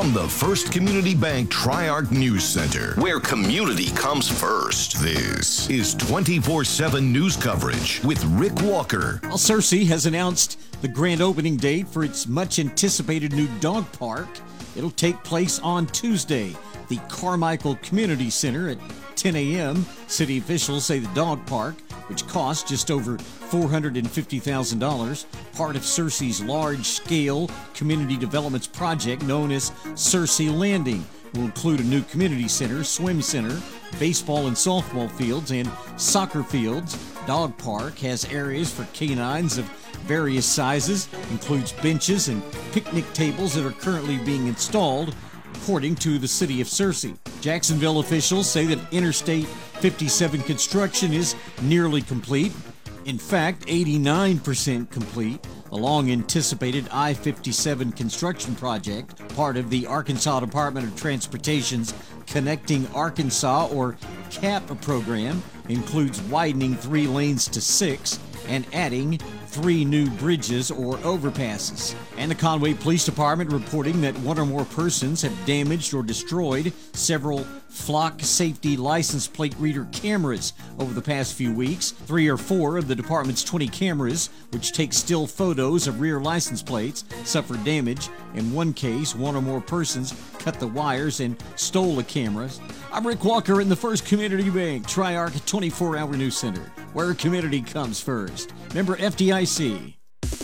From the First Community Bank Tri-Arc News Center, where community comes first, this is 24/7 news coverage with Rick Walker. Well, Searcy has announced the grand opening date for its much-anticipated new dog park. It'll take place on Tuesday, the Carmichael Community Center at 10 a.m. City officials say the dog park, which costs just over $450,000, part of Searcy's large-scale community developments project known as Searcy Landing, will include a new community center, swim center, baseball and softball fields, and soccer fields. Dog Park has areas for canines of various sizes, includes benches and picnic tables that are currently being installed, according to the city of Searcy. Jacksonville officials say that Interstate 57 construction is nearly complete. In fact, 89% complete. The long-anticipated I-57 construction project, part of the Arkansas Department of Transportation's Connecting Arkansas, or CAP program, includes widening 3 lanes to 6 and adding 3 new bridges or overpasses. And the Conway Police Department reporting that 1 or more persons have damaged or destroyed several Flock safety license plate reader cameras over the past few weeks. 3 or 4 of the department's 20 cameras, which take still photos of rear license plates, suffered damage. In one case, 1 or more persons cut the wires and stole the cameras. I'm Rick Walker in the First Community Bank Tri-Arc 24-hour news center, where community comes first. Member FDIC.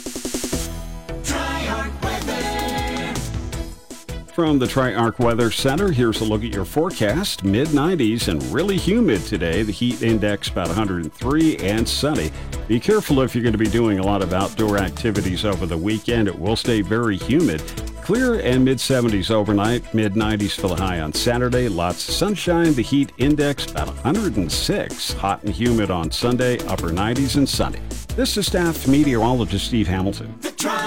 From the Tri-Arc Weather Center, here's a look at your forecast. Mid-90s and really humid today. The heat index about 103 and sunny. Be careful if you're going to be doing a lot of outdoor activities over the weekend. It will stay very humid. Clear and mid-70s overnight, mid-90s for the high on Saturday. Lots of sunshine. The heat index about 106. Hot and humid on Sunday, upper 90s and sunny. This is staff meteorologist Steve Hamilton.